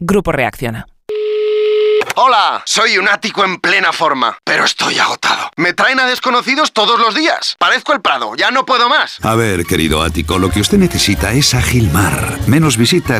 Grupo Reacciona. Hola, soy un ático en plena forma, pero estoy agotado. Me traen a desconocidos todos los días. Parezco el Prado, ya no puedo más. A ver, querido ático, lo que usted necesita es Agilmar. Menos visitas